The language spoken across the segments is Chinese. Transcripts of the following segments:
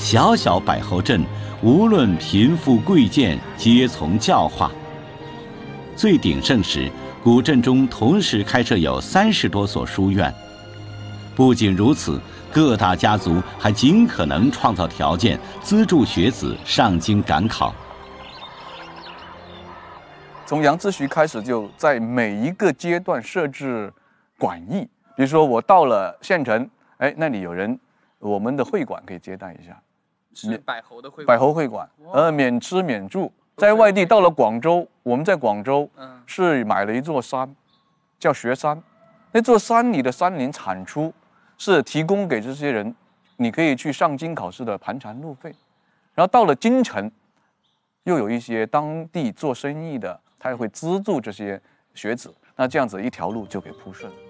小小柏侯镇，无论贫富贵贱，皆从教化。最鼎盛时，古镇中同时开设有30多所书院。不仅如此，各大家族还尽可能创造条件，资助学子上京赶考。 从杨之徐开始，就在每一个阶段设置馆驿。比如说，我到了县城，哎，那里有人，我们的会馆可以接待一下， 是柏侯的会馆， 柏侯会馆，免吃免住。在外地到了广州，我们在广州是买了一座山，叫学山。那座山里的山林产出是提供给这些人，你可以去上京考试的盘缠路费。然后到了京城，又有一些当地做生意的，他也会资助这些学子。那这样子一条路就给铺顺了。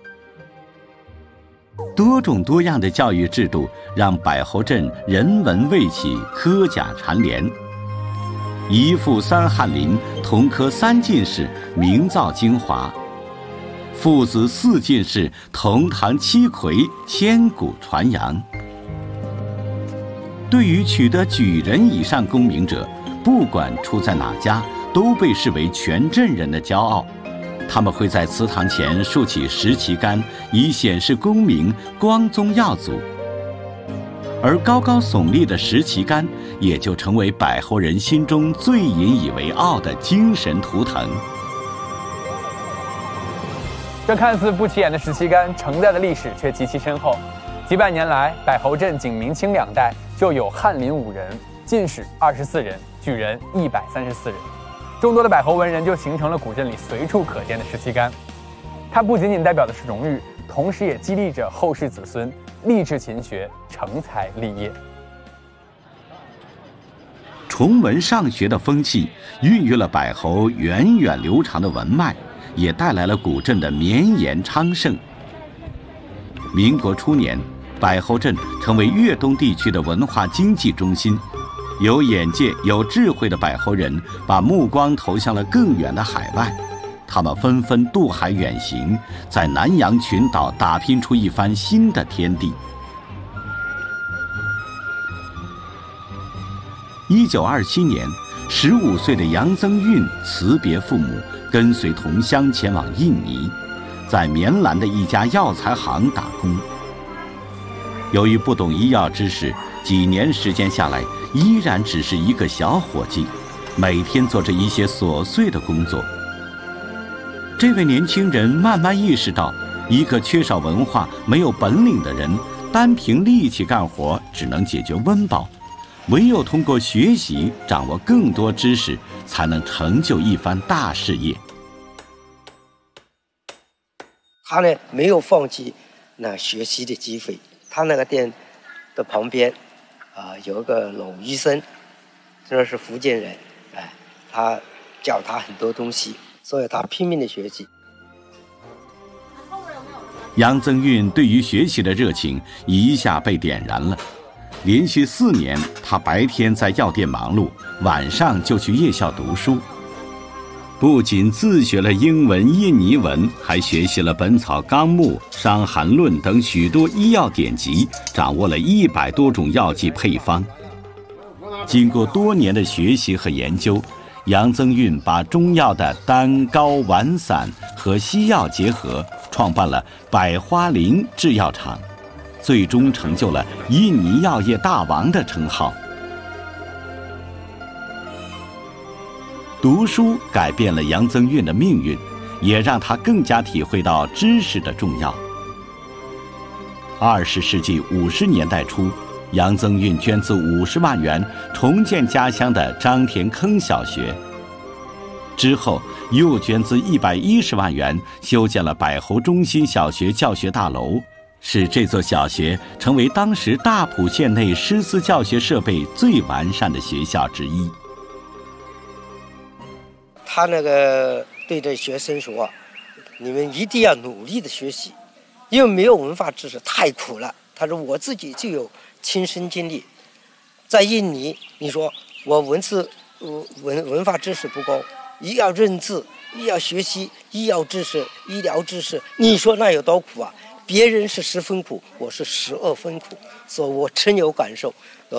多种多样的教育制度让柏侯镇人文味起，科甲蝉联。一赴三翰林，同科3进士，名噪京华；父子4进士，同堂7魁，千古传扬。对于取得举人以上功名者，不管出在哪家，都被视为全镇人的骄傲。他们会在祠堂前竖起石旗杆，以显示功名，光宗耀祖。而高高耸立的石旗杆，也就成为柏侯人心中最引以为傲的精神图腾。 这看似不起眼的石旗杆，承载的历史却极其深厚。几百年来，柏侯镇仅明清2代就有翰林5人，进士24人，举人134人。众多的柏侯文人就形成了古镇里随处可见的石旗杆。它不仅仅代表的是荣誉，同时也激励着后世子孙立志勤学，成才立业。 崇文上学的风气孕育了柏侯源远流长的文脉，也带来了古镇的绵延昌盛。民国初年，柏侯镇成为粤东地区的文化经济中心。有眼界、有智慧的柏侯人把目光投向了更远的海外，他们纷纷渡海远行，在南洋群岛打拼出一番新的天地。1927年，15岁的杨增运辞别父母，跟随同乡前往印尼，在棉兰的一家药材行打工。由于不懂医药知识，几年时间下来，依然只是一个小伙计，每天做着一些琐碎的工作。这位年轻人慢慢意识到，一个缺少文化、没有本领的人，单凭力气干活只能解决温饱，唯有通过学习掌握更多知识，才能成就一番大事业。 他呢没有放弃那学习的机会。他那个店的旁边有一个老医生，这是福建人，他教他很多东西，所以他拼命的学习。 杨增运对于学习的热情一下被点燃了。连续4年，他白天在药店忙碌，晚上就去夜校读书。不仅自学了英文、印尼文，还学习了《本草纲目》《伤寒论》等许多医药典籍，掌握了100多种药剂配方。经过多年的学习和研究，杨增运把中药的单、高、丸散和西药结合，创办了百花林制药厂，最终成就了印尼药业大王的称号。读书改变了杨增运的命运，也让他更加体会到知识的重要。20世纪50年代初，杨增运捐资50万元重建家乡的张田坑小学，之后又捐资110万元修建了柏侯中心小学教学大楼，使这座小学成为当时大埔县内师资教学设备最完善的学校之一。 他那个对着学生说，你们一定要努力的学习，因为没有文化知识太苦了。他说我自己就有亲身经历，在印尼，你说我文化知识不高，一要认字，一要学习医药知识、医疗知识，你说那有多苦啊？别人是10分苦，我是12分苦，所以我深有感受。